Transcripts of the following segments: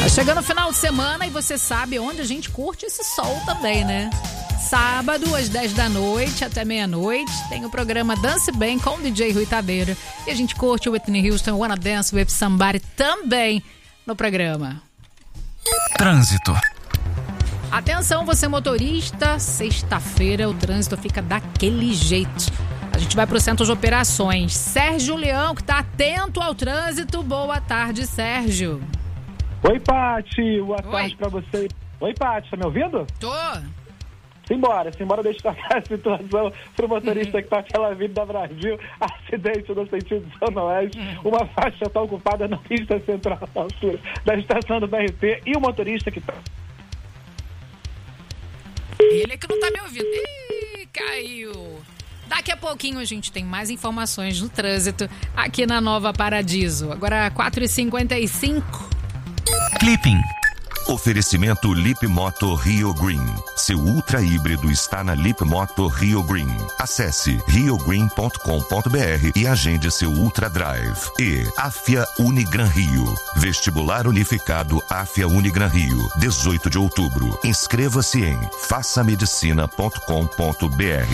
chegando o final de semana e você sabe onde a gente curte esse sol também, né? Sábado, às 10 da noite até meia-noite, tem o programa Dance Bem com o DJ Rui Taveira. E a gente curte o Whitney Houston, Wanna Dance with Somebody também no programa. Trânsito. Atenção, você motorista, sexta-feira o trânsito fica daquele jeito. A gente vai para o centro de operações. Sérgio Leão, que está atento ao trânsito. Boa tarde, Sérgio. Oi, Pati. Boa tarde para você. Oi, Pati, tá me ouvindo? Tô. Simbora, deixa eu a situação pro motorista que tá pela Avenida Brasil, acidente no sentido Zona Oeste, uma faixa tá ocupada na pista central na altura da estação do BRT e o motorista que tá... Ele é que não tá me ouvindo. Ih, caiu. Daqui a pouquinho a gente tem mais informações no trânsito aqui na Nova Paradiso. Agora 4h55. Clipping. Oferecimento Lip Moto Rio Green. Seu ultra híbrido está na Lip Moto Rio Green. Acesse riogreen.com.br e agende seu Ultra Drive. E Afia Unigran Rio. Vestibular Unificado Afia Unigran Rio. 18 de outubro. Inscreva-se em façamedicina.com.br.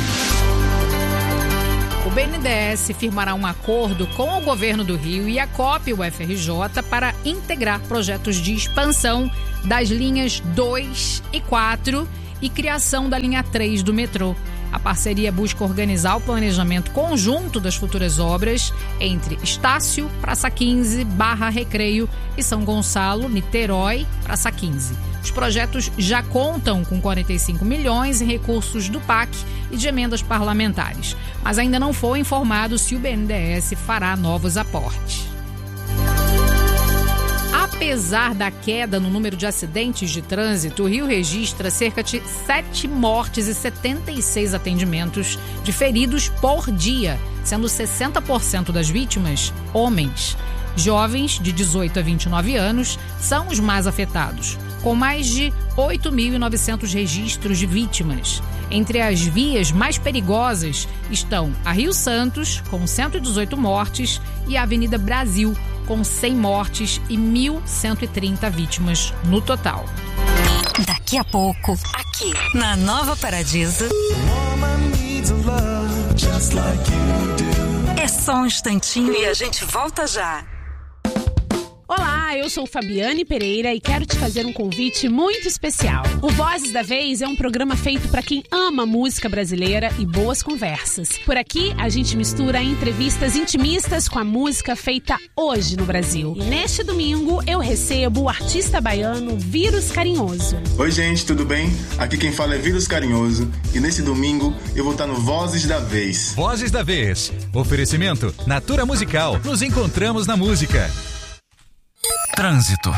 O BNDES firmará um acordo com o governo do Rio e a COP UFRJ para integrar projetos de expansão das linhas 2 e 4 e criação da linha 3 do metrô. A parceria busca organizar o planejamento conjunto das futuras obras entre Estácio, Praça 15, Barra Recreio e São Gonçalo, Niterói, Praça 15. Os projetos já contam com 45 milhões em recursos do PAC e de emendas parlamentares, mas ainda não foi informado se o BNDES fará novos aportes. Apesar da queda no número de acidentes de trânsito, o Rio registra cerca de 7 mortes e 76 atendimentos de feridos por dia, sendo 60% das vítimas homens. Jovens de 18 a 29 anos são os mais afetados, com mais de 8.900 registros de vítimas. Entre as vias mais perigosas estão a Rio Santos, com 118 mortes, e a Avenida Brasil, com 100 mortes e 1.130 vítimas no total. Daqui a pouco, aqui na Nova Paradiso. É só um instantinho e a gente volta já. Olá, eu sou Fabiane Pereira e quero te fazer um convite muito especial. O Vozes da Vez é um programa feito para quem ama música brasileira e boas conversas. Por aqui, a gente mistura entrevistas intimistas com a música feita hoje no Brasil. E neste domingo, eu recebo o artista baiano Vírus Carinhoso. Oi, gente, tudo bem? Aqui quem fala é Vírus Carinhoso e nesse domingo eu vou estar no Vozes da Vez. Vozes da Vez. Oferecimento Natura Musical. Nos encontramos na música. Trânsito.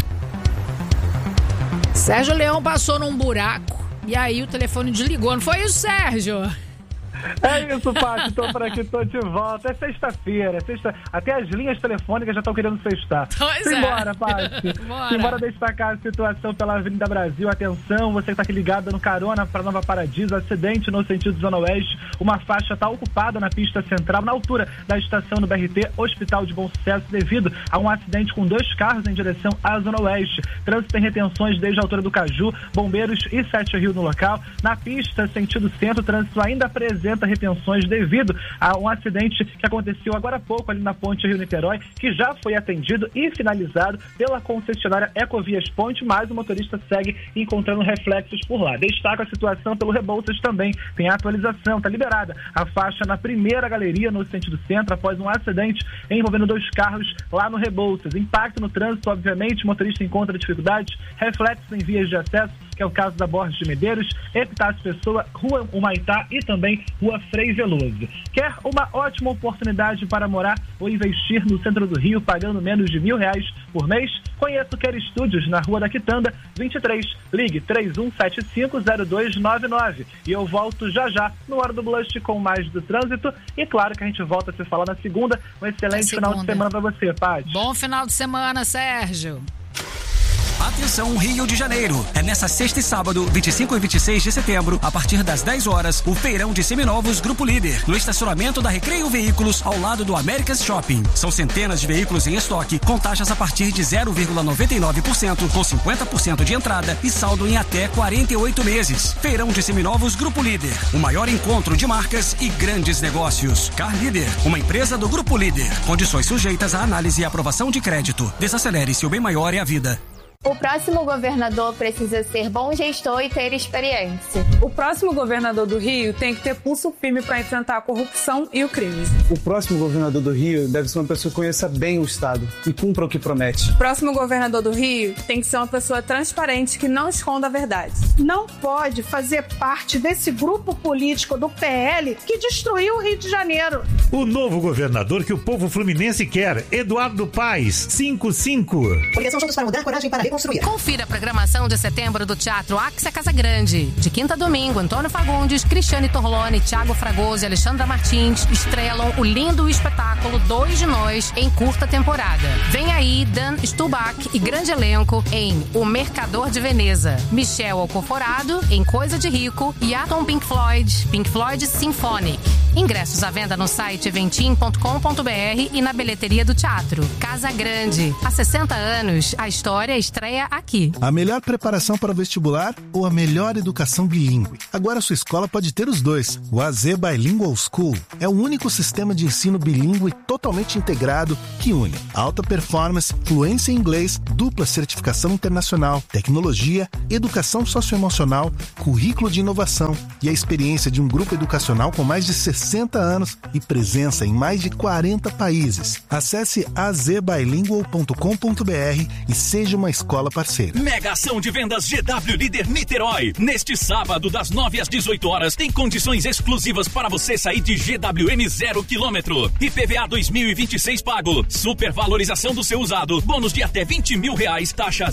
Sérgio Leão passou num buraco e aí o telefone desligou. Não foi isso, Sérgio? É isso, Paty, tô por aqui, tô de volta. É sexta-feira, até as linhas telefônicas já estão querendo sextar. Simbora, Paty. Simbora destacar a situação pela Avenida Brasil. Atenção, você que tá aqui ligado no carona para Nova Paradiso, acidente no sentido Zona Oeste. Uma faixa tá ocupada na pista central, na altura da estação do BRT, Hospital de Bom Sucesso, devido a um acidente com 2 carros em direção à Zona Oeste. Trânsito tem retenções desde a altura do Caju, bombeiros e 7 Rio no local. Na pista, sentido centro, o trânsito ainda apresenta retenções devido a um acidente que aconteceu agora há pouco ali na ponte Rio-Niterói, que já foi atendido e finalizado pela concessionária Ecovias Ponte, mas o motorista segue encontrando reflexos por lá. Destaca a situação pelo Rebouças também, tem atualização, está liberada a faixa na primeira galeria no sentido centro após um acidente envolvendo 2 carros lá no Rebouças. Impacto no trânsito, obviamente, o motorista encontra dificuldades, reflexos em vias de acesso, que é o caso da Borges de Medeiros, Epitácio Pessoa, Rua Humaitá e também Rua Frei Veloso. Quer uma ótima oportunidade para morar ou investir no centro do Rio, pagando menos de R$1.000 por mês? Conheça o Quer Estúdios, na Rua da Quitanda, 23. Ligue 31750299. E eu volto já no Hora do Blush com mais do trânsito. E claro que a gente volta a se falar na segunda. Um excelente final de semana para você, Paty. Bom final de semana, Sérgio. Atenção, Rio de Janeiro. É nessa sexta e sábado, 25 e 26 de setembro, a partir das 10 horas, o feirão de seminovos Grupo Líder, no estacionamento da Recreio Veículos, ao lado do America's Shopping. São centenas de veículos em estoque, com taxas a partir de 0,99%, com 50% de entrada e saldo em até 48 meses. Feirão de seminovos Grupo Líder, o maior encontro de marcas e grandes negócios. Car Líder, uma empresa do Grupo Líder. Condições sujeitas à análise e aprovação de crédito. Desacelere-se, o bem maior é a vida. O próximo governador precisa ser bom gestor e ter experiência. O próximo governador do Rio tem que ter pulso firme para enfrentar a corrupção e o crime. O próximo governador do Rio deve ser uma pessoa que conheça bem o Estado e cumpra o que promete. O próximo governador do Rio tem que ser uma pessoa transparente que não esconda a verdade. Não pode fazer parte desse grupo político do PL que destruiu o Rio de Janeiro. O novo governador que o povo fluminense quer, Eduardo Paes, 55. Coligação Juntos para Mudar, coragem para reconstruir. Confira a programação de setembro do Teatro Axia Casa Grande. De quinta a domingo, Antônio Fagundes, Cristiane Torlone, Thiago Fragoso e Alexandra Martins estrelam o lindo espetáculo Dois de Nós em curta temporada. Vem aí Dan Stubach e grande elenco em O Mercador de Veneza, Michel Alcoforado em Coisa de Rico e Atom Pink Floyd Symphonic. Ingressos à venda no site eventim.com.br e na bilheteria do teatro. Casa Grande. Há 60 anos, a história estreia aqui. A melhor preparação para o vestibular ou a melhor educação bilíngue? Agora sua escola pode ter os dois. O AZ Bilingual School é o único sistema de ensino bilíngue totalmente integrado que une alta performance, fluência em inglês, dupla certificação internacional, tecnologia, educação socioemocional, currículo de inovação e a experiência de um grupo educacional com mais de 60 anos e presença em mais de 40 países. Acesse azbilingual.com.br e seja uma escola parceira. Mega ação de vendas GW Líder Niterói. Neste sábado, das 9 às 18 horas, tem condições exclusivas para você sair de GWM 0 km. IPVA 2026 pago. Supervalorização do seu usado. Bônus de até R$20 mil. Taxa